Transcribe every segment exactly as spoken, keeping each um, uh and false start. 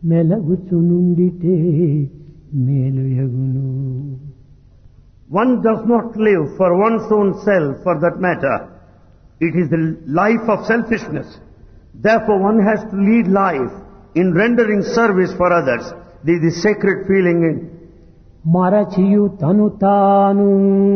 మెలగుచునుండితే మేలుయగును. One does not live for one's own self, for that matter. It is the life of selfishness. Therefore, one has to lead life in rendering service for others. This is sacred feeling. మరచియు తను తాను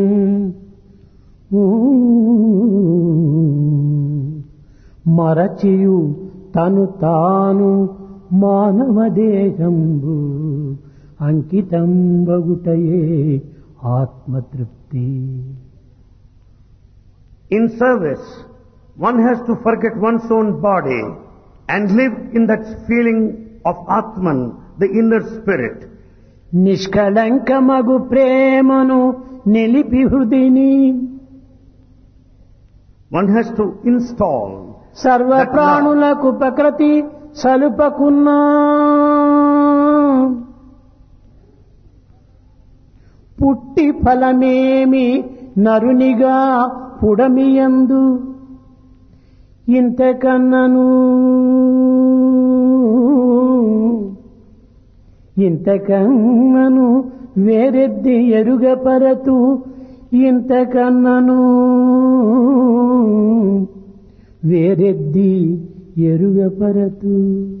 మరచియు తను తాను మానవదేహంబు అంకితం బగుటయే ఆత్మతృప్తి. In service, one has to forget one's own body and live in that feeling of Atman, the inner spirit. నిష్కళంకమగు ప్రేమను నిలిపి హృదిని One has to install సర్వ ప్రాణులకు ప్రకృతి సలుపకున్నా పుట్టి ఫలమేమి నరునిగా పుడమియందు ఇంతకన్నను ఇంతకన్నను వేరెద్ది ఎరుగపరతు ఇంతకన్నను వేరెద్ది ఎరుగపరతు.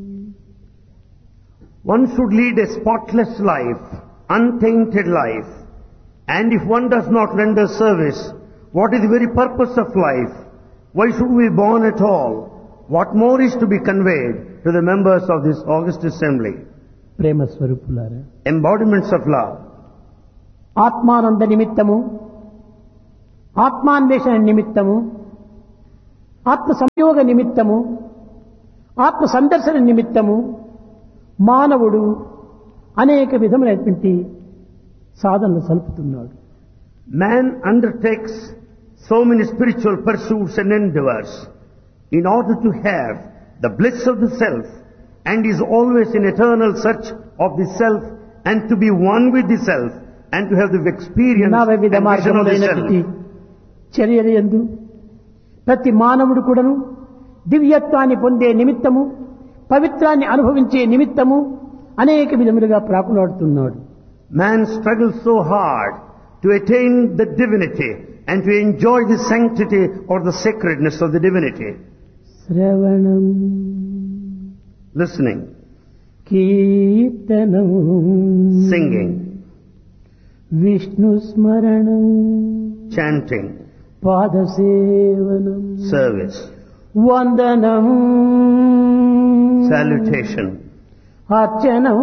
One should lead a spotless life, untainted life. And if one does not render service, what is the very purpose of life? Why should we be born at all? What more is to be conveyed to the members of this august assembly? ప్రేమ స్వరూపులారా, Embodiments of love. ఆత్మానంద నిమిత్తము, ఆత్మాన్వేషణ నిమిత్తము, ఆత్మ సంయోగ నిమిత్తము, ఆత్మ సందర్శన నిమిత్తము మానవుడు అనేక విధములైనటువంటి సాధనలు సలుపుతున్నాడు. Man undertakes so many spiritual pursuits and endeavors in order to have the bliss of the self, and is always in eternal search of the self and to be one with the self and to have the experience and నవవిధ vision of the మార్గములైనటువంటి self. చర్యల యందు ప్రతి మానవుడు కూడాను దివ్యత్వాన్ని పొందే నిమిత్తము, పవిత్రాన్ని అనుభవించే నిమిత్తము అనేక విధములుగా ప్రాకులాడుతున్నాడు. Man struggles so hard to attain the divinity and to enjoy the sanctity or the sacredness of the divinity. శ్రవణం Listening, కీర్తనం singing, విష్ణు స్మరణం chanting, పాదసేవనం service, వందనం salutation, అర్చనం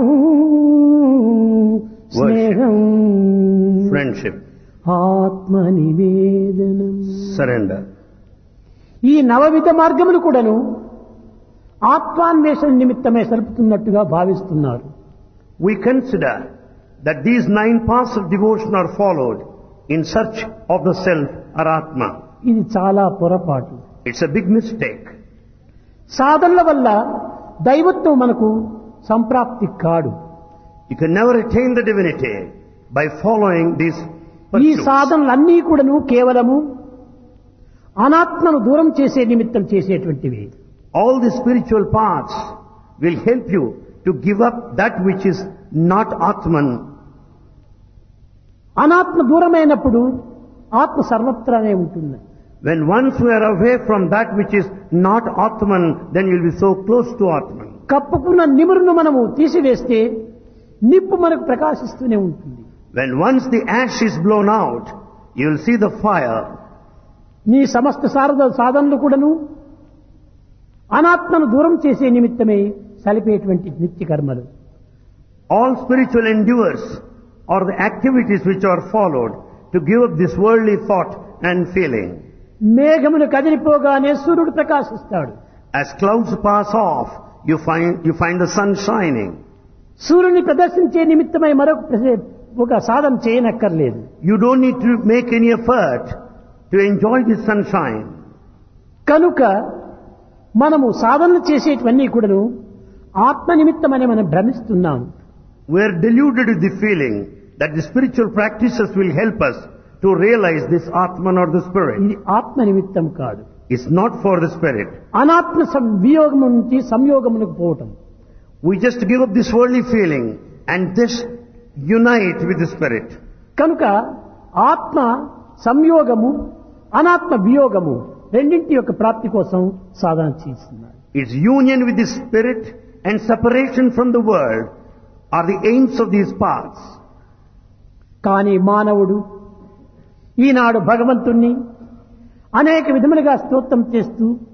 స్నేహం friendship, ఆత్మ నివేదనం. surrender. ఈ నవవిధ మార్గములు కూడాను ఆత్మాన్వేషణ నిమిత్తమే సలుపుతున్నట్టుగా భావిస్తున్నారు. We consider that these nine paths of devotion are followed in search of the self or Atma. ఇది చాలా పొరపాటు. It's a big mistake. సాధనల వల్ల దైవత్వం మనకు సంప్రాప్తి కాడు. You can never attain the divinity by following these ఈ pursuits. సాధనలన్నీ కూడాను కేవలము అనాత్మను దూరం చేసే నిమిత్తం చేసేటువంటివి. All the spiritual paths will help you to give up that which is not Atman. అనాత్మ దూరమైనప్పుడు ఆత్మ సర్వత్రానే ఉంటుంది. When once we are away from that which is not Atman, then you will be so close to Atman. కప్పుకున్న నిమురును మనము తీసివేస్తే నిప్పు మనకు ప్రకాశిస్తూనే ఉంటుంది. When once the ash is blown out, you will see the fire. నీ సమస్త సారద సాధనలు కూడాను అనాత్మను దూరం చేసే నిమిత్తమే సలిపేటువంటి నిత్య కర్మలు. All spiritual endeavors are the activities which are followed to give up this worldly thought and feeling. మేఘమును కదిలిపోగానే సూర్యుడు ప్రకాశిస్తాడు. As clouds pass off, you find, you find the sun shining. సూర్యుని ప్రదర్శించే నిమిత్తమై మరొక ప్రసే- ఒక సాధన చేయనక్కర్లేదు. You don't need to make any effort to enjoy the sunshine. కనుక మనము సాధనలు చేసేటివన్నీ కూడాను ఆత్మ నిమిత్తమని మనం భ్రమిస్తున్నాం. We are deluded with the feeling that the spiritual practices will help us to realize this Atman or the Spirit. ఇది ఆత్మ నిమిత్తం కాదు. It's not for the Spirit. అనాత్మ సం- వియోగము నుంచి సంయోగమునకు పోవటం. We just give up this worldly feeling and just unite with the Spirit. కనుక ఆత్మ సంయోగము అనాత్మ వియోగము రెండింటి యొక్క ప్రాప్తి కోసం సాధన చేస్తున్నారు. Its union with the Spirit and separation from the world are the aims of these paths. కానీ మానవుడు ఈనాడు భగవంతుణ్ణి అనేక విధములుగా స్తోత్రం చేస్తూ